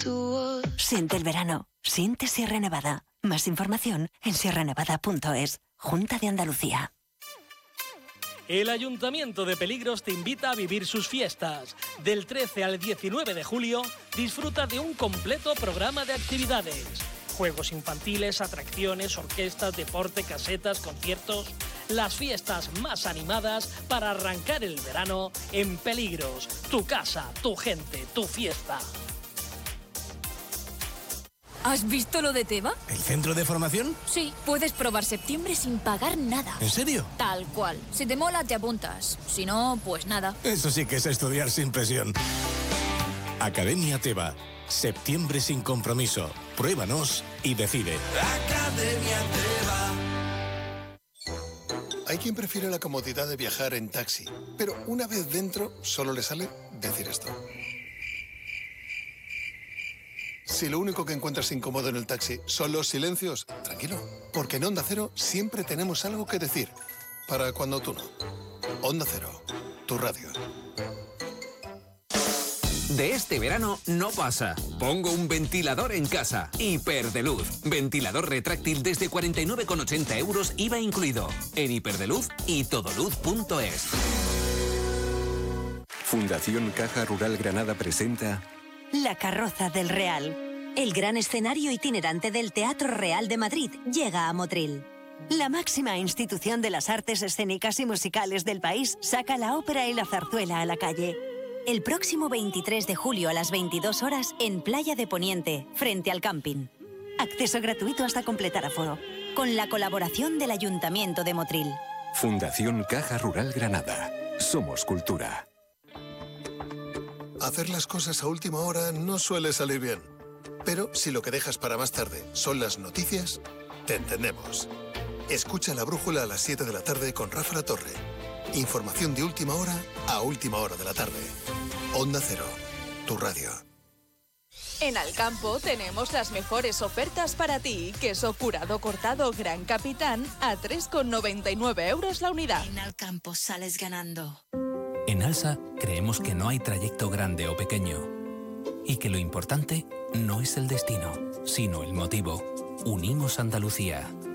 tu voz. Siente el verano. Siente Sierra Nevada. Más información en sierranevada.es. Junta de Andalucía. El Ayuntamiento de Peligros te invita a vivir sus fiestas. Del 13 al 19 de julio, disfruta de un completo programa de actividades. Juegos infantiles, atracciones, orquestas, deporte, casetas, conciertos. Las fiestas más animadas para arrancar el verano en Peligros. Tu casa, tu gente, tu fiesta. ¿Has visto lo de Teva? ¿El centro de formación? Sí, puedes probar septiembre sin pagar nada. ¿En serio? Tal cual. Si te mola, te apuntas. Si no, pues nada. Eso sí que es estudiar sin presión. Academia Teva. Septiembre sin compromiso. Pruébanos y decide. Academia Teva. Hay quien prefiere la comodidad de viajar en taxi, pero una vez dentro solo le sale decir esto. Si lo único que encuentras incómodo en el taxi son los silencios, tranquilo, porque en Onda Cero siempre tenemos algo que decir. Para cuando tú no. Onda Cero, tu radio. De este verano no pasa. Pongo un ventilador en casa. Hiperdeluz. Ventilador retráctil desde 49,80 € IVA incluido. En Hiperdeluz y todoluz.es. Fundación Caja Rural Granada presenta La Carroza del Real. El gran escenario itinerante del Teatro Real de Madrid llega a Motril. La máxima institución de las artes escénicas y musicales del país saca la ópera y la zarzuela a la calle. El próximo 23 de julio a las 22 horas en Playa de Poniente, frente al camping. Acceso gratuito hasta completar aforo. Con la colaboración del Ayuntamiento de Motril. Fundación Caja Rural Granada. Somos cultura. Hacer las cosas a última hora no suele salir bien. Pero si lo que dejas para más tarde son las noticias, te entendemos. Escucha La Brújula a las 7 de la tarde con Rafa La Torre. Información de última hora a última hora de la tarde. Onda Cero, tu radio. En Alcampo tenemos las mejores ofertas para ti. Queso curado cortado Gran Capitán a 3,99 € la unidad. En Alcampo sales ganando. En Alsa creemos que no hay trayecto grande o pequeño y que lo importante no es el destino, sino el motivo. Unimos Andalucía.